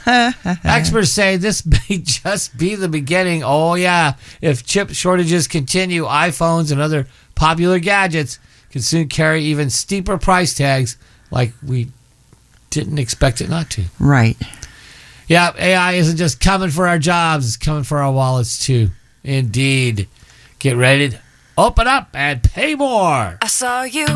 Experts say this may just be the beginning. Oh, yeah. If chip shortages continue, iPhones and other popular gadgets can soon carry even steeper price tags like we didn't expect it not to. Right. Yeah, AI isn't just coming for our jobs. It's coming for our wallets, too. Indeed. Get ready to open up and pay more. I saw you